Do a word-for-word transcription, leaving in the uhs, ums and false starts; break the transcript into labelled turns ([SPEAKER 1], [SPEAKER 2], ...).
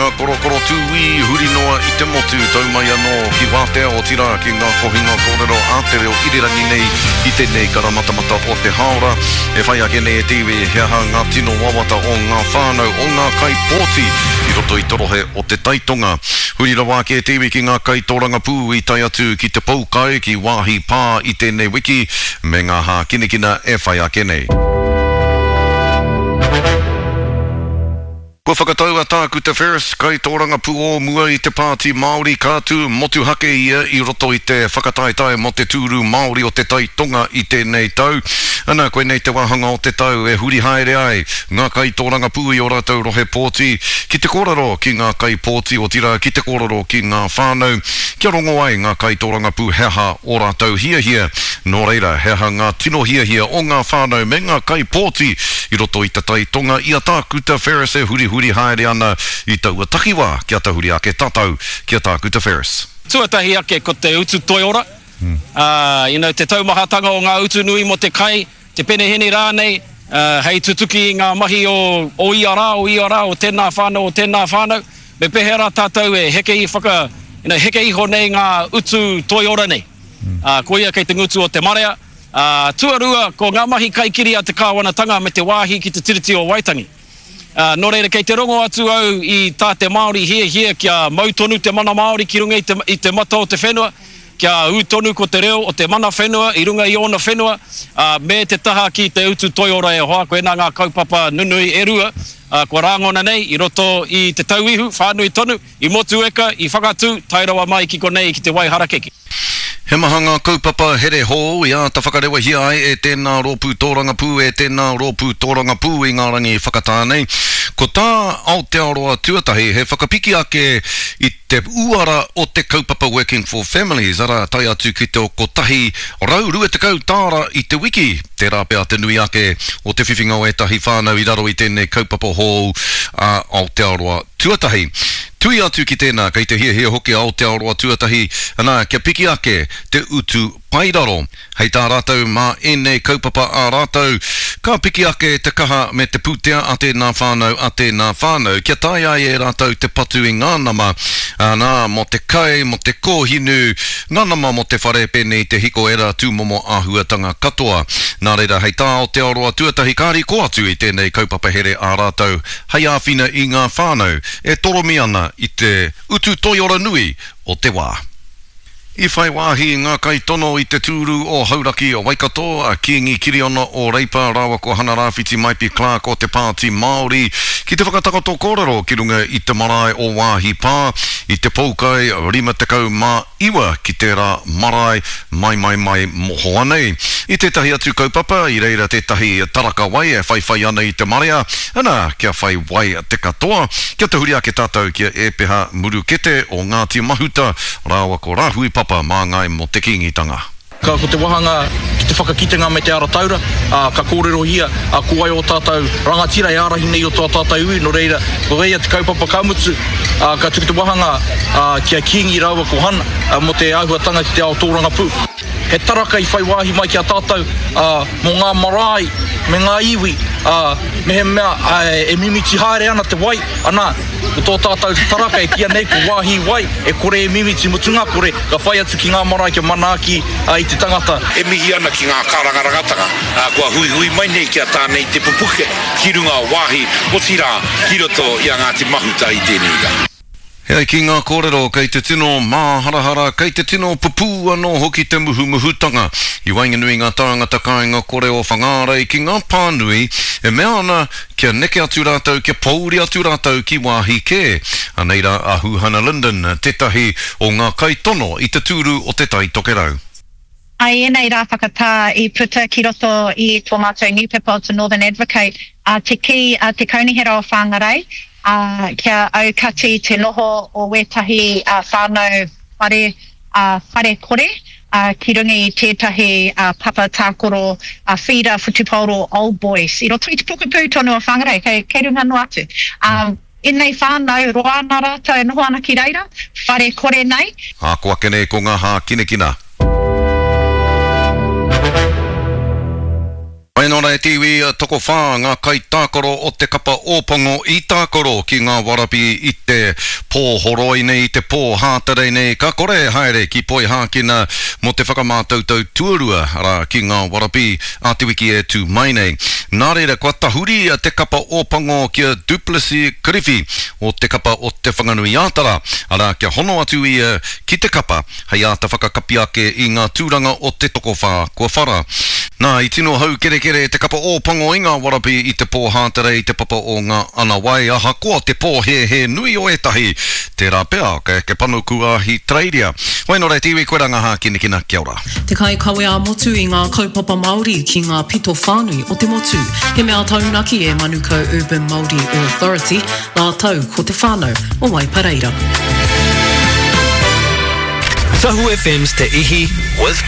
[SPEAKER 1] korokoro tūi huri noa I te motu taumai anō ki wātea o tira ki ngā kohinga kōrero ātere o irirangi nei I tēnei karamatamata o te haora e whai ake nei e tiwi hea ngā tino wawata o ngā whānau o ngā kaipōti I roto I torohe o te taitonga huri rawa ke e tiwi ki ngā kaitoranga pū I tai atu ki te paukai ki wāhi pā I tēnei wiki me ngā hā kinekina e whai ake nei Ko whakatau a tāku te Ferris, kai tōranga pū o mua I te pāti Māori kātu, motu hake ia I roto I te whakataetai mo te tūru Māori o te taitonga I tēnei tau. Ana koe nei te wahanga o te tau e huri haere ai, ngā kai tōranga pū I o rātou rohe pōti, ki te kōrero ki ngā kai pōti o tira, ki te kōrero ki ngā whānau, kia rongo ai ngā kai tōranga pū heha o rātou hia hia, nō reira heha ngā tino hia hia o ngā whānau me ngā kai pōti I roto I te taitonga, I a tāku te Ferris e huri huri haere ana I taua takiwa kia tahuri ake tatau kia tāku te Ferris.
[SPEAKER 2] Tuatahi ake ko te utu toiora. Hmm. Uh, you know, te taumahatanga o ngā utu nui mo te kai, te penehene rānei, uh, hei tutuki ngā mahi o, o iara, o iara, o tēnā whānau, o tēnā whānau. Me pehera tātou e heke I whaka, you know, heke iho nei ngā utu toiora nei. Hmm. Uh, ko ia kei te ngutu o te marea. Uh, tuarua ko ngā mahi kaikiri a te kāwanatanga me te wāhi ki te tiriti o Waitangi. Uh, nō reira kei te rongo atu au I tā te Māori hia hia kia mautonu te mana Māori ki runga I te, I te mata o te whenua, kia utonu ko te reo o te mana whenua, I runga I ona whenua, uh, me te taha ki te utu toiora e hoa, koe nā ngā kaupapa nunui e rua, uh, ko rāngona nei, I roto I te tauihu, whānui tonu, I motu eka, I whakatu, tairawa mai ki ko nei ki te wai harakeki.
[SPEAKER 1] He mahanga kaupapa here hō I a ta whakarewa hia ai e tēnā rōpū tōranga pū e tēnā rōpū tōranga pū I ngā rangi whakatānei. Ko tā Aotearoa tuatahi he whakapiki ake I te uara o te kaupapa Working for Families ara tai atu ki te o kotahi rau rua te kau tāra I te wiki te rāpea te nui ake o te whiwhinga o etahi whānau I raro I tēnei kaupapa hō a Aotearoa tuatahi. Tui atu ki tēnā, kei te hia hia hoki Aotearoa tuatahi, ana kia piki ake te utu pairaro. Hei tā rātou mā enei kaupapa a rātou, ka piki ake te kaha me te pūtea a tēnā whānau, a tēnā whānau. Kia tai ai e rātou te patu I ngānama, ana mo te kai, mo te kōhinu, ngānama mo te whare pene te hiko era tūmomo āhuatanga katoa. Nā reira, hei tā Aotearoa tuatahi, kāri ko atu I tēnei kaupapa here a rātou, hei āwhina I ngā whānau, e toromi ana I te utu toiora nui o te wā. I whai wāhi ngā kai tono I te tūru o Hauraki o Waikato, a Kiengi Kiriona o Reipa, rawa ko Hana Rāwhiti Maipi Clark o te pāti Māori, ki te whakatakato kōrero ki runga I te marae o wāhi pā, I te paukai rima te kau mā iwa ki te rā marae mai mai mai moho anei. I te tahi atu kaupapa, I reira te tahi taraka wai e whai whai ana I te marea, ana kia whai wai te katoa, kia te huri ake tātou kia e peha murukete o Ngāti Mahuta, rawa ko Rahui Papa mā ngai mo te kingitanga.
[SPEAKER 3] Ka ko te wahanga ki te whakakitenga me te ara taura, uh, ka kōrero hia, a uh, kuai o tātou rangatira e arahi nei o tō tātou ui, no reira, ko reia te kaupapa kaumutu, uh, ka tuki te wahanga uh, kia kiengi raua ko hana, uh, mo te āhuatanga ki te ao tōranga pū. He taraka I whai wāhi mai kia tātou, uh, mo ngā marae, me ngā iwi, uh, me he mea uh, e mimiti haere ana te wai, ana, ko tō tātou taraka e kia nei ko wāhi wai, e kore e mimiti mutunga kore, ka whai atu ki ngā marae kia manaaki uh, I te tangata.
[SPEAKER 4] E mihi ana ki ngā kārangarangatanga, uh, kua hui hui mai nei kia tānei te pupuke, ki runga wāhi, o tira, ki roto I a Ngāti Mahuta I tēnei ka.
[SPEAKER 1] Hei ki ngā kōrero, kei te tino māharahara, kei te tino pupu anō hoki te muhu muhutanga. I wainganui ngā tāngata kai ngā kore o whangarei ki ngā pānui, e mea ana kia neke atu rātou, kia pauri atu rātou ki wāhi kē. Aneira ahu Hana Linden, tetahi o ngā kai tono I te tūru o te tai tokerau.
[SPEAKER 5] Ai enei rā whakatā I puta ki roto I tō mātou newspaper o te Northern Advocate, uh, te ki uh, te kaunihera o whangarei, Uh, kia au kati te noho o wetahi uh, whānau whare, uh, whare kore, uh, ki rungi I tētahi uh, papa tākoro uh, whira whutupauro old boys. I roto I te pukupū tonu o whangarei, kei, kei runga no atu. Um, Enei whānau roa nā rata e noho ana ki reira, whare kore nei.
[SPEAKER 1] Hā kua kene ko ngā hā kinekina. Wainora e tiwi toko whā ngā kai tākaro o te kapa ōpongo i tākaro ki ngā warapi i te pōhoroi nei, i te pōhātarei nei. Ka kore haere ki poi hākina mo te whakamātautau tuarua ara ki ngā warapi a te wiki e tū mai nei. Nā reira, kua tahuri a te kapa ōpongo kia Duplessis Kiriwhi o te kapa o te whanganui ātara. Ara kia hono atu ia ki te kapa hei āta whakakapi ake i ngā tūranga o te toko whā kua whara. Nā, i tino hau kere kere te kapa ōpango i ngā warapi i te pōhātara i te papa o ngā ana wai. Aha koa te pō he he nui o etahi. Te rā pēa, ke, ke panu kua hi treiria. Wainora tiwi koe rangaha kina kina, kia ora.
[SPEAKER 6] Te kai kawe a motu i ngā kaupapa Māori ki ngā pito whānui o te motu. He mea taunaki e Manukau Urban Māori Authority, nā tau ko te whānau o Waipareira.
[SPEAKER 7] Tahu F M's Te Ihi with